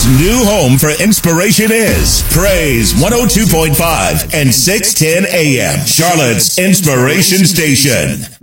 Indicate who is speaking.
Speaker 1: Charlotte's new home for inspiration is Praise 102.5 and 610 AM, Charlotte's Inspiration Station.